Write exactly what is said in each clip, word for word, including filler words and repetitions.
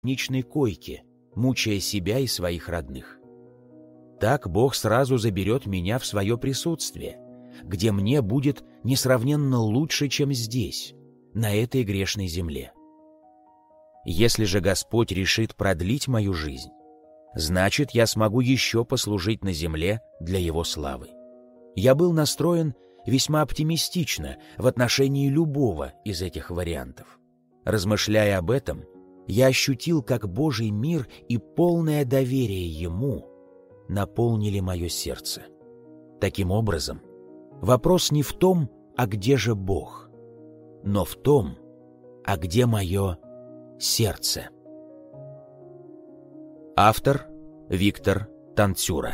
больничной койке, мучая себя и своих родных. Так Бог сразу заберет меня в свое присутствие, где мне будет несравненно лучше, чем здесь, на этой грешной земле. Если же Господь решит продлить мою жизнь, значит, я смогу еще послужить на земле для Его славы. Я был настроен весьма оптимистично в отношении любого из этих вариантов. Размышляя об этом, я ощутил, как Божий мир и полное доверие Ему наполнили мое сердце. Таким образом, вопрос не в том, а где же Бог, но в том, а где мое сердце. Автор Виктор Танцюра.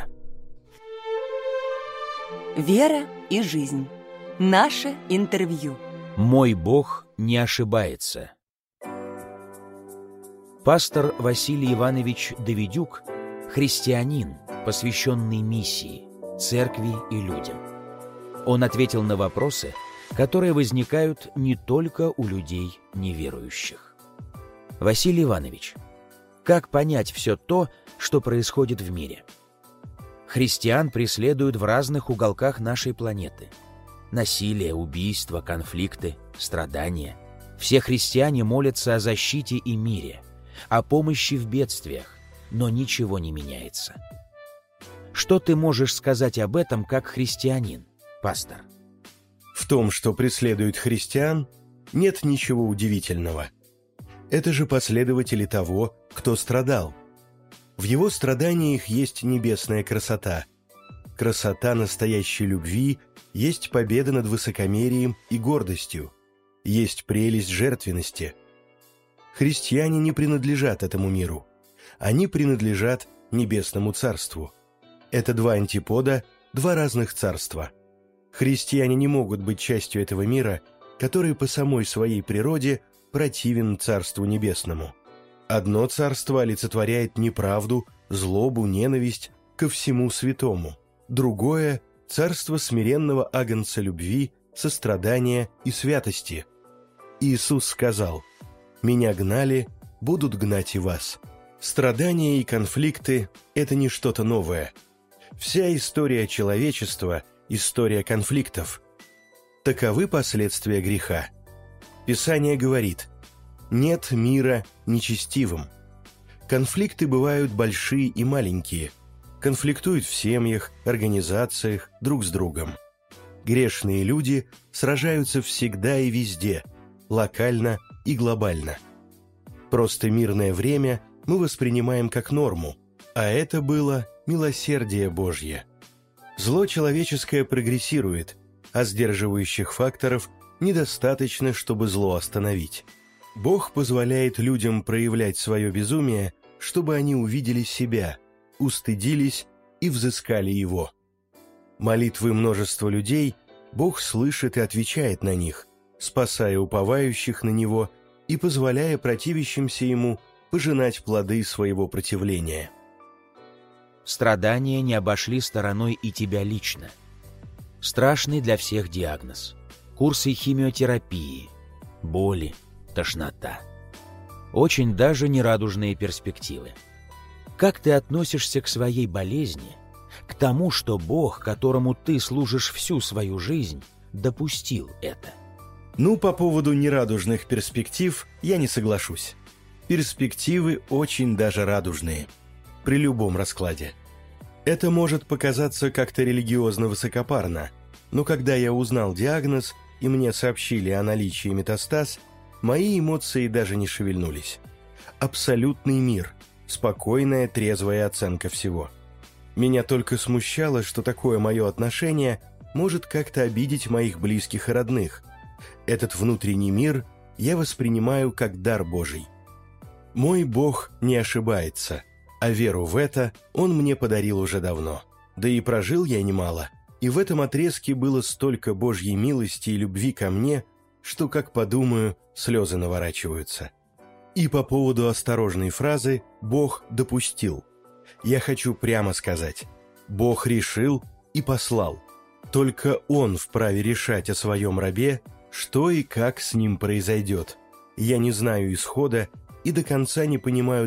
Вера и жизнь. Наше интервью. Мой Бог не ошибается. Пастор Василий Иванович Давидюк – христианин, посвященный миссии, церкви и людям. Он ответил на вопросы, которые возникают не только у людей неверующих. Василий Иванович, как понять все то, что происходит в мире? Христиан преследуют в разных уголках нашей планеты. Насилие, убийства, конфликты, страдания. Все христиане молятся о защите и мире, о помощи в бедствиях, но ничего не меняется. Что ты можешь сказать об этом как христианин, пастор? В том, что преследуют христиан, нет ничего удивительного. Это же последователи того, кто страдал. В его страданиях есть небесная красота. Красота настоящей любви есть победа над высокомерием и гордостью, есть прелесть жертвенности. Христиане не принадлежат этому миру. Они принадлежат небесному царству. Это два антипода, два разных царства. Христиане не могут быть частью этого мира, который по самой своей природе противен Царству Небесному. Одно царство олицетворяет неправду, злобу, ненависть ко всему святому. Другое – царство смиренного агнца любви, сострадания и святости. Иисус сказал: «Меня гнали, будут гнать и вас». Страдания и конфликты – это не что-то новое. Вся история человечества – история конфликтов. Таковы последствия греха. Писание говорит: «Нет мира нечестивым». Конфликты бывают большие и маленькие. Конфликтуют в семьях, организациях, друг с другом. Грешные люди сражаются всегда и везде, локально и глобально. Просто мирное время мы воспринимаем как норму, а это было милосердие Божье. Зло человеческое прогрессирует, а сдерживающих факторов недостаточно, чтобы зло остановить. Бог позволяет людям проявлять свое безумие, чтобы они увидели себя, устыдились и взыскали Его. Молитвы множества людей Бог слышит и отвечает на них, спасая уповающих на Него и позволяя противящимся Ему пожинать плоды своего противления. Страдания не обошли стороной и тебя лично. Страшный для всех диагноз. Курсы химиотерапии, боли, тошнота. Очень даже нерадужные перспективы. Как ты относишься к своей болезни, к тому, что Бог, которому ты служишь всю свою жизнь, допустил это? Ну, по поводу нерадужных перспектив я не соглашусь. Перспективы очень даже радужные. При любом раскладе. Это может показаться как-то религиозно высокопарно, но когда я узнал диагноз и мне сообщили о наличии метастаз, мои эмоции даже не шевельнулись. Абсолютный мир, спокойная, трезвая оценка всего. Меня только смущало, что такое мое отношение может как-то обидеть моих близких и родных. Этот внутренний мир я воспринимаю как дар Божий. Мой Бог не ошибается, а веру в это Он мне подарил уже давно. Да и прожил я немало, и в этом отрезке было столько Божьей милости и любви ко мне, что, как подумаю, слезы наворачиваются. И по поводу осторожной фразы «Бог допустил». Я хочу прямо сказать: Бог решил и послал. Только Он вправе решать о своем рабе, что и как с ним произойдет. Я не знаю исхода и до конца не понимают